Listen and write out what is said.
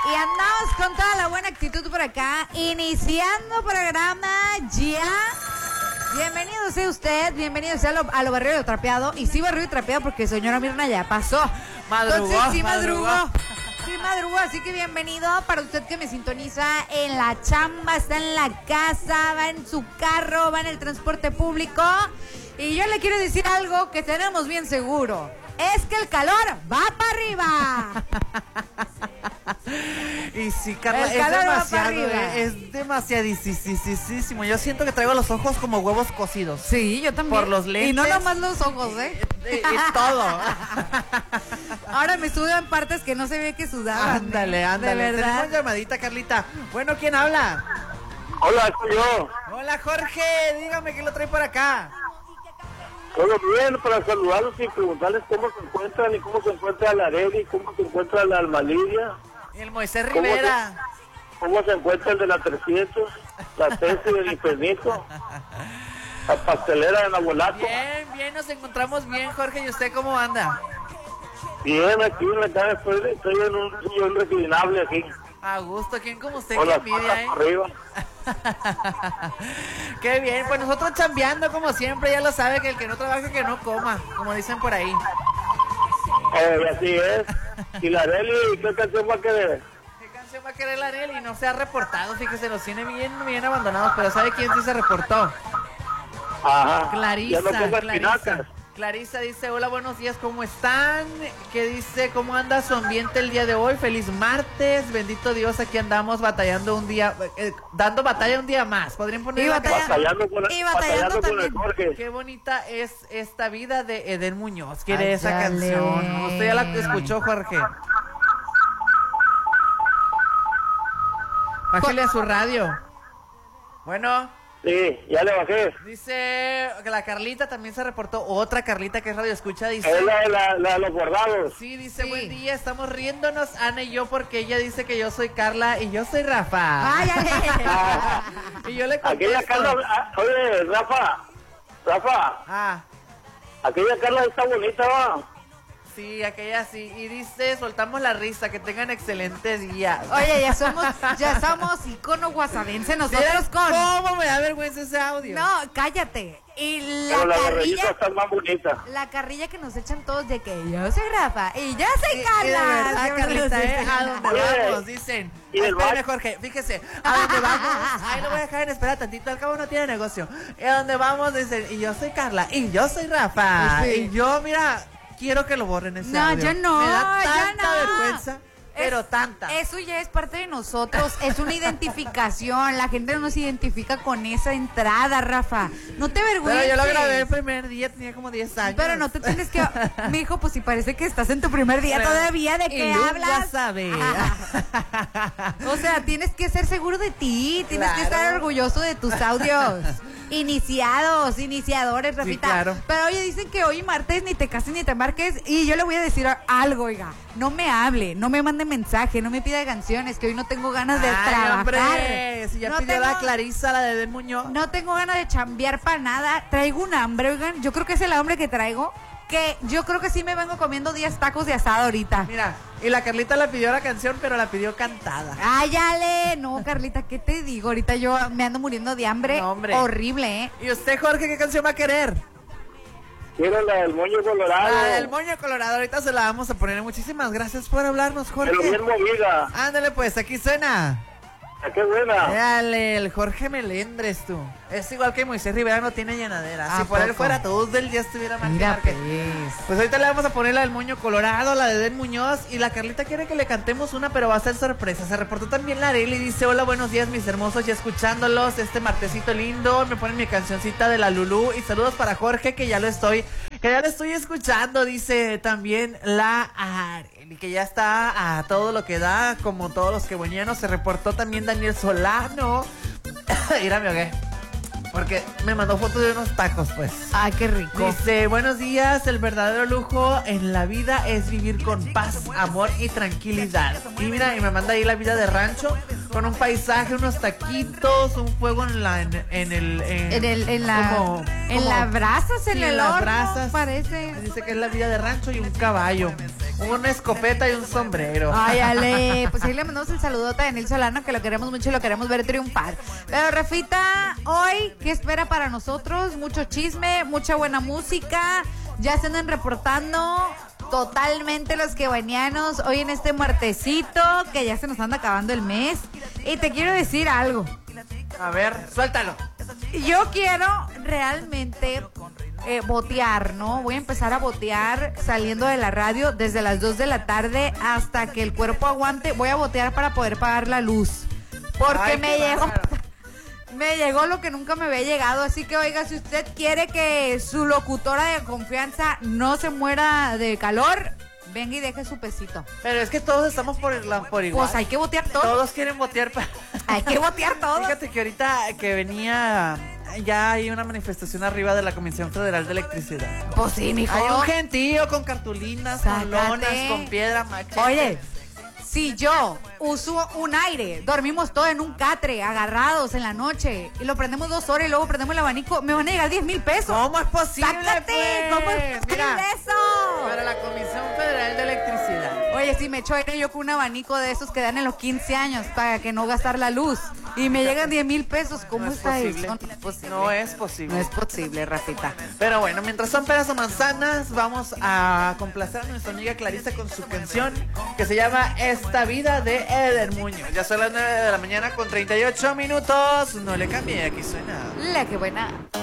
Y andamos con toda la buena actitud por acá, iniciando programa ya. Bienvenido sea usted, bienvenido sea a lo barrio y trapeado. Y sí, barrio y trapeado porque señora Mirna ya pasó. Madrugó. Entonces sí madrugó. Sí madrugó, así que bienvenido para usted que me sintoniza en la chamba, está en la casa, va en su carro, va en el transporte público. Y yo le quiero decir algo que tenemos bien seguro. Es que el calor va para arriba. Y sí, Carla, es demasiadísimo. Yo siento que traigo los ojos como huevos cocidos. Sí, yo también. Por los lentes. Y no nomás los ojos, Todo. Ahora me sudan partes que no se ve que sudaban. Ándale. De verdad. Tenemos llamadita, Carlita. Bueno, ¿quién habla? Hola, soy yo. Hola, Jorge. Dígame qué lo trae por acá. Todo bien, para saludarlos y preguntarles cómo se encuentran y cómo se encuentra la Areli, cómo se encuentra la Alma Lidia. El Moisés Rivera. ¿Cómo se encuentra el de la 300, la Ceci del Infinito, la pastelera de Nabolato? Bien, nos encontramos bien, Jorge. ¿Y usted cómo anda? Bien, aquí en la casa estoy en un sillón reclinable aquí. A gusto, ¿quién como usted? Con Qué las envidia, patas por arriba. Qué bien, pues nosotros chambeando como siempre, ya lo sabe, que el que no trabaja que no coma, como dicen por ahí. Así es. ¿Y la Areli, qué canción va a querer? ¿Qué canción va a querer la Areli? No se ha reportado, fíjese, los tiene bien abandonados, pero ¿sabe quién sí se reportó? Ajá. Clarisa, Ya no pongas espinacas. Clarisa dice, hola, buenos días, ¿cómo están? Que dice, ¿cómo anda su ambiente el día de hoy? Feliz martes, bendito Dios, aquí andamos batallando un día, dando batalla un día más. ¿Podrían poner la canción? Batallando con el Jorge. Qué bonita es esta vida de Eden Muñoz, quiere esa canción. Usted ya la escuchó, Jorge. Bájale a su radio. Bueno. Sí, ya le bajé. Dice que la Carlita también se reportó. Otra Carlita que es radio escucha, dice. Es la de los guardados. Sí, dice, buen día, estamos riéndonos, Ana y yo, porque ella dice que yo soy Carla y yo soy Rafa. Ay. Y yo le contesto. Aquella Carla, oye, Rafa. Aquella Carla está bonita, ¿va? Sí, aquella sí. Y dice, soltamos la risa, que tengan excelentes días. Oye, ya somos icono guasavense nosotros con... ¿Cómo me da vergüenza ese audio? No, cállate. Y Pero la carrilla está más bonita. La carrilla que nos echan todos de que yo soy Rafa y yo soy Carla. Y de verdad, Carlita, a donde vamos, dicen. Y el espérame, Jorge, fíjese, a donde vamos, ahí lo voy a dejar en espera tantito, al cabo no tiene negocio. Y a donde vamos dicen, y yo soy Carla, y yo soy Rafa. Sí. Y yo, mira, quiero que lo borren ese audio. Yo no. Me da tanta yo no. vergüenza. Pero tanta. Eso ya es parte de nosotros, es una identificación. La gente nos identifica con esa entrada, Rafa. No te avergüences. Pero yo lo grabé el primer día, tenía como 10 años. Pero no te tienes que... Mijo, pues si parece que estás en tu primer día todavía, ¿de qué hablas? Sabe. O sea, tienes que ser seguro de ti, tienes que estar orgulloso de tus audios. Iniciadores, Rafita. Sí, claro. Pero oye, dicen que hoy martes ni te cases ni te marques. Y yo le voy a decir algo, oiga. No me hable, no me mande mensaje, no me pida canciones, que hoy no tengo ganas de trabajar. Hombre, si ya no pidió tengo, la Clarisa, la de Eden Muñoz. No tengo ganas de chambear para nada. Traigo un hambre, oigan. Yo creo que es el hambre que traigo. Que yo creo que sí me vengo comiendo 10 tacos de asado ahorita. Mira, y la Carlita la pidió la canción, pero la pidió cantada. ¡Ay, ale! No, Carlita, ¿qué te digo? Ahorita yo me ando muriendo de hambre. No, hombre. Horrible, ¿eh? ¿Y usted, Jorge, qué canción va a querer? Quiero la del moño colorado. La del moño colorado, ahorita se la vamos a poner. Muchísimas gracias por hablarnos, Jorge. Pero bien movida. Ándale, pues, aquí suena. ¡Qué buena! Dale, el Jorge Melendres, tú. Es igual que Moisés Rivera, no tiene llenadera. Si por él fuera todos del día estuviera más que pues ahorita le vamos a poner la del moño colorado, la de Eden Muñoz. Y la Carlita quiere que le cantemos una, pero va a ser sorpresa. Se reportó también la Areli y dice, hola, buenos días, mis hermosos, ya escuchándolos este martesito lindo. Me ponen mi cancioncita de la Lulú. Y saludos para Jorge, que ya lo estoy escuchando. Dice también la Areli, que ya está a todo lo que da, como todos los quebuenianos. Se reportó también Daniel Solano. Mira, me ahogué. Porque me mandó fotos de unos tacos, pues. Ay, qué rico. Dice, buenos días, el verdadero lujo en la vida es vivir con paz, amor y tranquilidad. Y mira, y me manda ahí la vida de rancho, con un paisaje, unos taquitos, un fuego en las brasas, en el horno, brasas. parece. Dice que es la vida de rancho y un caballo. una escopeta y un sombrero. Ay, Ale, pues ahí le mandamos el saludote a Daniel Solano, que lo queremos mucho y lo queremos ver triunfar. Pero Rafita, hoy, ¿qué espera para nosotros? Mucho chisme, mucha buena música. Ya se andan reportando totalmente los quebañanos hoy en este martesito, que ya se nos anda acabando el mes. Y te quiero decir algo. A ver, suéltalo. Yo quiero realmente botear, ¿no? Voy a empezar a botear saliendo de la radio desde las 2 de la tarde hasta que el cuerpo aguante. Voy a botear para poder pagar la luz. Porque me llegó lo que nunca me había llegado. Así que, oiga, si usted quiere que su locutora de confianza no se muera de calor, venga y deje su pesito. Pero es que todos estamos por igual. Pues hay que botear todo. Todos quieren botear. Hay que botear todo. Fíjate que ahorita que venía, ya hay una manifestación arriba de la Comisión Federal de Electricidad. Pues sí, mijo. Hay un gentío con cartulinas, con lonas, con piedra, machete. Oye, si yo uso un aire, dormimos todos en un catre, agarrados en la noche, y lo prendemos 2 horas y luego prendemos el abanico, me van a llegar 10,000 pesos. ¿Cómo es posible? ¡Sácate! Pues? ¿Cómo es posible eso? Para la Comisión Federal de Electricidad. Oye, si me echo aire yo con un abanico de esos que dan en los 15 años para que no gastar la luz y me llegan 10,000 pesos, ¿cómo no está es eso? No es posible. No es posible. No es posible, Rafita. Pero bueno, mientras son peras o manzanas, vamos a complacer a nuestra amiga Clarisa con su canción que se llama Esta Vida de Eder Muñoz. Ya son las 9 de la mañana con 38 minutos. No le cambie, aquí suena. La que buena.